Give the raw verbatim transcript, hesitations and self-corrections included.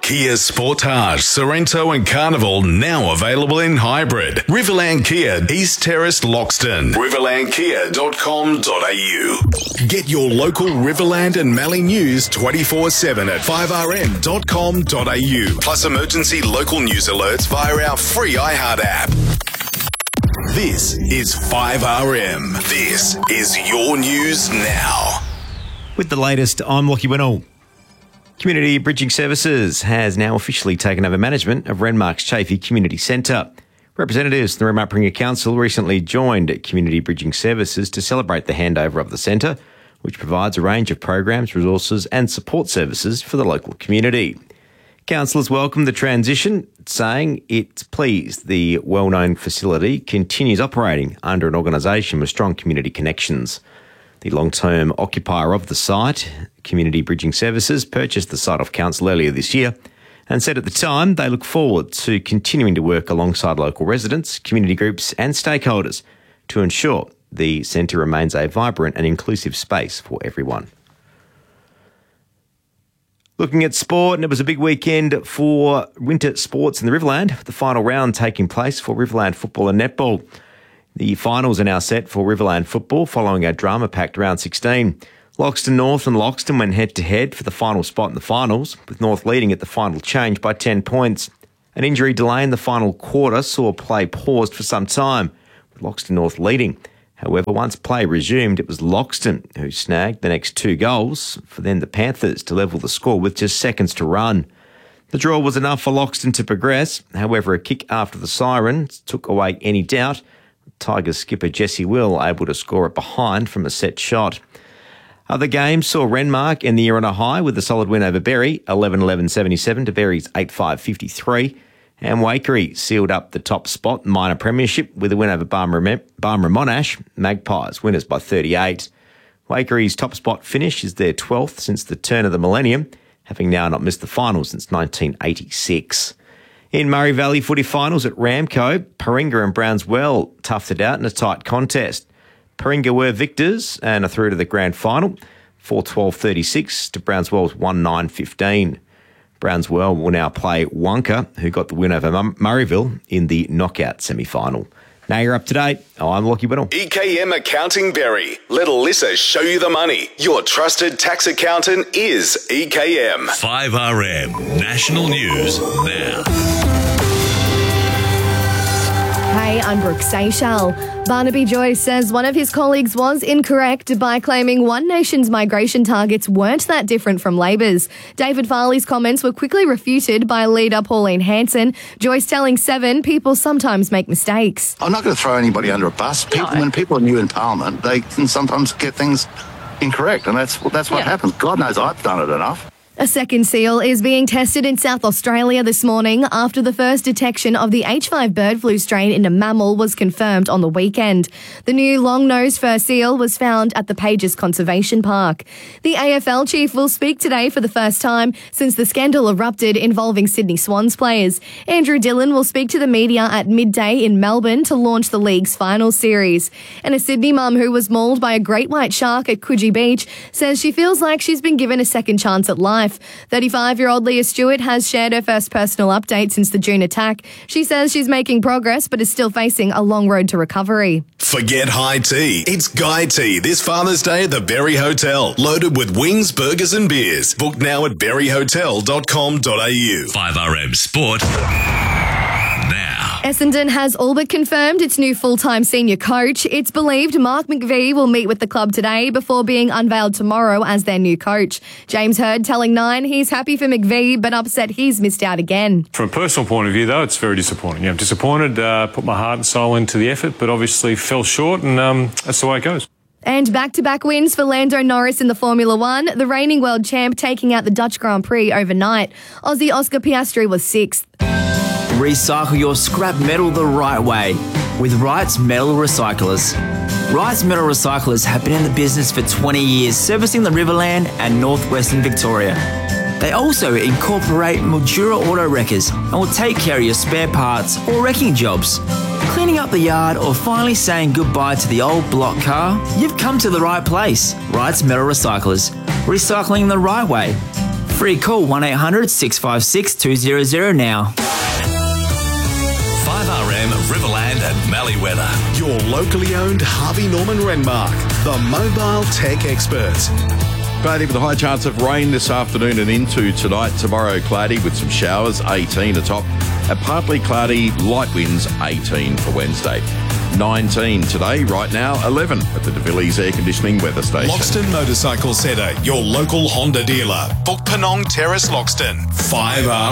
Kia Sportage, Sorrento and Carnival now available in hybrid. Riverland Kia, East Terrace, Loxton. riverland kia dot com dot a u. Get your local Riverland and Mallee news twenty-four seven at five r m dot com dot a u. Plus emergency local news alerts via our free iHeart app. This is five R M. This is your news now. With the latest, I'm Lockie Winnell. Community Bridging Services has now officially taken over management of Renmark's Chaffey Community Centre. Representatives from the Renmark Paringa Council recently joined Community Bridging Services to celebrate the handover of the centre, which provides a range of programs, resources and support services for the local community. Councillors welcomed the transition, saying it's pleased the well-known facility continues operating under an organisation with strong community connections. The long-term occupier of the site, Community Bridging Services, purchased the site off council earlier this year and said at the time they look forward to continuing to work alongside local residents, community groups and stakeholders to ensure the centre remains a vibrant and inclusive space for everyone. Looking at sport, and it was a big weekend for winter sports in the Riverland, with the final round taking place for Riverland football and netball. The finals are now set for Riverland football following a drama-packed round sixteen. Loxton North and Loxton went head-to-head for the final spot in the finals, with North leading at the final change by ten points. An injury delay in the final quarter saw play paused for some time, with Loxton North leading. However, once play resumed, it was Loxton who snagged the next two goals for then the Panthers to level the score with just seconds to run. The draw was enough for Loxton to progress. However, a kick after the sirens took away any doubt. Tigers skipper Jesse Will able to score it behind from a set shot. Other games saw Renmark end the year on a high with a solid win over Berry, eleven eleven seventy-seven to Berry's eight five fifty-three. And Waikerie sealed up the top spot in minor premiership with a win over Barmera Monash. Magpies winners by thirty-eight. Wakerie's top spot finish is their twelfth since the turn of the millennium, having now not missed the final since nineteen eighty-six. In Murray Valley footy finals at Ramco, Paringa and Brownswell toughed it out in a tight contest. Paringa were victors and are through to the grand final, four twelve thirty-six to Brownswell's one nine fifteen. Brownswell will now play Wonka, who got the win over Murrayville in the knockout semi-final. Now you're up to date. I'm Lockie Winnell. E K M Accounting Berry. Let Alyssa show you the money. Your trusted tax accountant is E K M. five R M National News Now. Hey, I'm Brooke Seychelles. Barnaby Joyce says one of his colleagues was incorrect by claiming One Nation's migration targets weren't that different from Labor's. David Farley's comments were quickly refuted by leader Pauline Hanson. Joyce telling Seven people sometimes make mistakes. I'm not going to throw anybody under a bus. People, no. When people are new in Parliament, they can sometimes get things incorrect, and that's, that's what yeah. happens. God knows I've done it enough. A second seal is being tested in South Australia this morning after the first detection of the H five bird flu strain in a mammal was confirmed on the weekend. The new long-nosed fur seal was found at the Pages Conservation Park. The A F L chief will speak today for the first time since the scandal erupted involving Sydney Swans players. Andrew Dillon will speak to the media at midday in Melbourne to launch the league's final series. And a Sydney mum who was mauled by a great white shark at Coogee Beach says she feels like she's been given a second chance at life. thirty-five-year-old Leah Stewart has shared her first personal update since the June attack. She says she's making progress but is still facing a long road to recovery. Forget high tea. It's Guy Tea this Father's Day at the Berry Hotel. Loaded with wings, burgers and beers. Book now at berry hotel dot com dot a u. five R M Sport now. Essendon has all but confirmed its new full-time senior coach. It's believed Mark McVie will meet with the club today before being unveiled tomorrow as their new coach. James Hird telling Nine he's happy for McVie but upset he's missed out again. From a personal point of view, though, it's very disappointing. Yeah, I'm disappointed, uh, put my heart and soul into the effort, but obviously fell short, and um, that's the way it goes. And back-to-back wins for Lando Norris in the Formula One, the reigning world champ taking out the Dutch Grand Prix overnight. Aussie Oscar Piastri was sixth. Recycle your scrap metal the right way with Wright's Metal Recyclers. Wright's Metal Recyclers have been in the business for twenty years, servicing the Riverland and northwestern Victoria. They also incorporate Mildura auto wreckers and will take care of your spare parts or wrecking jobs. Cleaning up the yard or finally saying goodbye to the old block car? You've come to the right place. Wright's Metal Recyclers. Recycling the right way. Free call one eight hundred six five six two hundred now. five R M Riverland and Malleeweather. Your locally owned Harvey Norman Renmark, the mobile tech experts. Cloudy with a high chance of rain this afternoon and into tonight. Tomorrow cloudy with some showers, eighteen atop. And partly cloudy, light winds, eighteen for Wednesday. nineteen today, right now eleven at the De Villiers Air Conditioning Weather Station. Loxton Motorcycle Centre, your local Honda dealer. Book Penong Terrace, Loxton. five R